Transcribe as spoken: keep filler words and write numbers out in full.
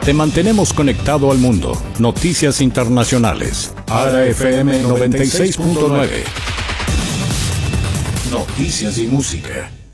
Te mantenemos conectado al mundo. Noticias internacionales. Ara F M noventa y seis punto nueve. Noticias y música.